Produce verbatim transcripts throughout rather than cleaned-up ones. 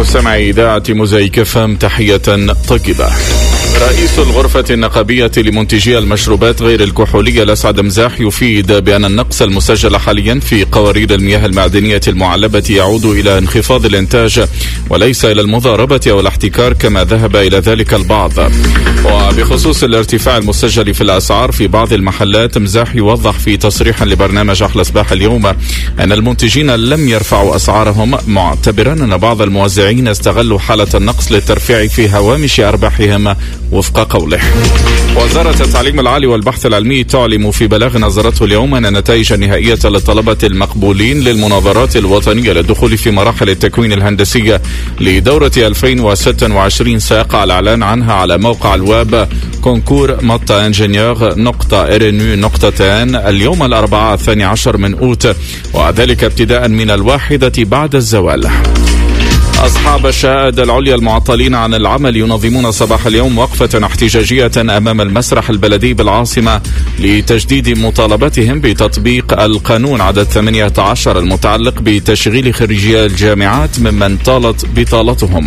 مستمعي إذاعة موزايك اف ام، تحية طيبة. رئيس الغرفة النقابية لمنتجي المشروبات غير الكحولية الأسعد مزاح يفيد بأن النقص المسجل حاليا في قوارير المياه المعدنية المعلبة يعود إلى انخفاض الإنتاج وليس إلى المضاربة أو الاحتكار كما ذهب إلى ذلك البعض. وبخصوص الارتفاع المسجل في الأسعار في بعض المحلات، مزاح يوضح في تصريح لبرنامج أحلى صباح اليوم أن المنتجين لم يرفعوا أسعارهم، معتبرا أن بعض الموزعين استغلوا حالة النقص للترفيع في هوامش أرباحهم وفق قوله. وزارة التعليم العالي والبحث العلمي تعلم في بلاغ نظرته اليوم أن النتائج النهائية للطلبة المقبولين للمناظرات الوطنية للدخول في مراحل التكوين الهندسية لدورة ألفين وستة وعشرين سيقع الإعلان عنها على موقع الويب كونكور مطا انجينيور نقطة ارنو نقطتين اليوم الأربعاء الثاني عشر من أوت، وذلك ابتداء من الواحدة بعد الزوال. أصحاب الشهادة العليا المعطلين عن العمل ينظمون صباح اليوم وقفة احتجاجية أمام المسرح البلدي بالعاصمة لتجديد مطالبتهم بتطبيق القانون عدد ثمانية عشر المتعلق بتشغيل خريجي الجامعات ممن طالت بطالتهم.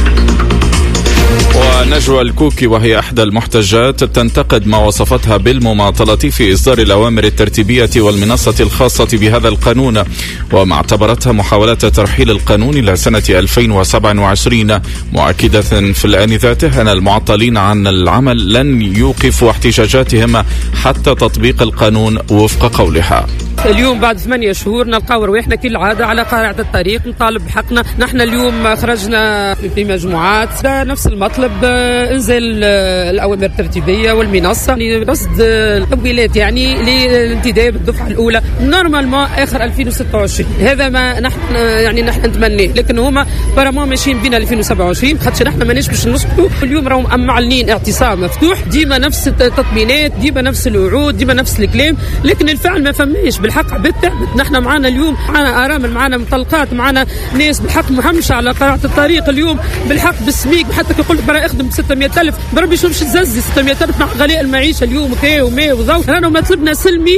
ونجوى الكوكي وهي إحدى المحتجات تنتقد ما وصفتها بالمماطلة في إصدار الأوامر الترتيبية والمنصة الخاصة بهذا القانون، وما اعتبرتها محاولة ترحيل القانون إلى سنة ألفين وسبعة وعشرين، مؤكدة في الآن ذاته أن المعطلين عن العمل لن يوقفوا احتجاجاتهم حتى تطبيق القانون وفق قولها. اليوم بعد ثمانية شهور نلقاو رواحنا كالعادة على قارعة الطريق نطالب بحقنا. نحن اليوم خرجنا في مجموعات نفس المطلب، انزال الأوامر الترتيبية والمنصة لرصد التمويلات يعني للانتداب بالدفعة الأولى نورمالمون آخر ألفين وستة وعشرين. هذا ما نحن يعني نحن نتمناه، لكن هما برامون ماشيين بنا ألفين وسبعة وعشرين خاطر نحن ماناش باش نسكتوا. اليوم راهم معلنين اعتصام مفتوح، ديما نفس التطمينات، ديما نفس الوعود، ديما نفس الكلام، لكن الفعل ما فماش. بالحق عباد تعبت. نحن معنا اليوم معنا ارامل، معنا مطلقات، معنا ناس بالحق مهمشه على قارعه الطريق اليوم بالحق بالسميك. حتى كي قلت برا اخدم ستمائة ألف بربي شوف شو تززي ستمائة ألف مع غلاء المعيشه اليوم وكا وما وضوء. رانا مطلبنا سلمي.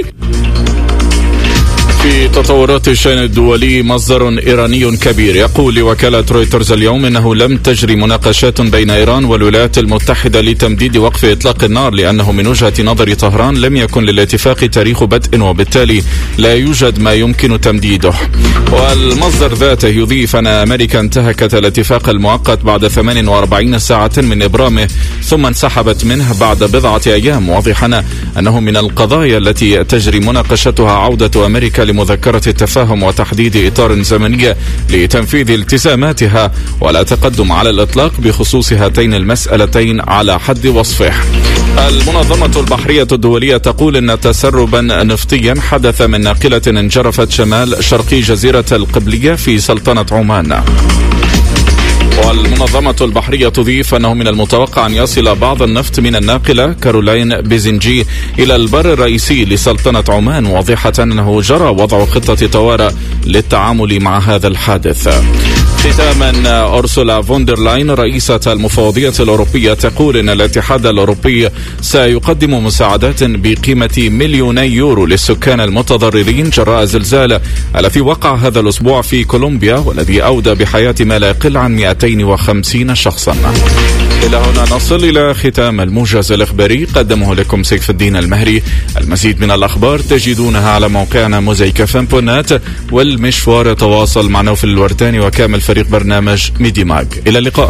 في تطورات الشأن الدولي، مصدر إيراني كبير يقول لوكالة رويترز اليوم إنه لم تجري مناقشات بين إيران والولايات المتحدة لتمديد وقف إطلاق النار، لأنه من وجهة نظر طهران لم يكن للاتفاق تاريخ بدء وبالتالي لا يوجد ما يمكن تمديده. والمصدر ذاته يضيف أن أمريكا انتهكت الاتفاق المؤقت بعد ثمان وأربعين ساعة من إبرامه ثم انسحبت منه بعد بضعة أيام، واضحا أنه من القضايا التي تجري مناقشتها عودة أمريكا مذكرة التفاهم وتحديد إطار زمني لتنفيذ التزاماتها، ولا تقدم على الإطلاق بخصوص هاتين المسألتين على حد وصفه. المنظمة البحرية الدولية تقول أن تسربا نفطيا حدث من ناقلة انجرفت شمال شرقي جزيرة القبلية في سلطنة عمان. والمنظمة البحرية تضيف أنه من المتوقع أن يصل بعض النفط من الناقلة كارولين بيزنجي إلى البر الرئيسي لسلطنة عمان، واضحة أنه جرى وضع خطة طوارئ للتعامل مع هذا الحادث. ختاما، أورسولا فوندرلاين رئيسة المفوضية الأوروبية تقول أن الاتحاد الأوروبي سيقدم مساعدات بقيمة مليوني يورو للسكان المتضررين جراء الزلزال الذي وقع هذا الأسبوع في كولومبيا والذي أودى بحياة ما لا يقل عن مئتين وخمسين شخصا. إلى هنا نصل إلى ختام الموجز الإخباري، قدمه لكم سيف الدين المهري. المزيد من الأخبار تجدونها على موقعنا موزايك اف ام دوت نت، والمشوار تواصل مع نوفل الورداني وكامل فريق برنامج ميدي ماج. إلى اللقاء.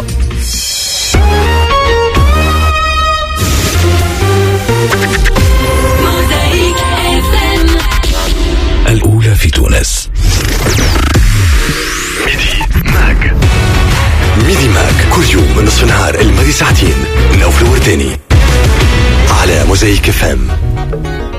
الأولى في تونس. ميدي ماج. ميدي ماج كل يوم من نصف النهار الماضي ساعتين. نوفل الورداني على موزايك اف ام.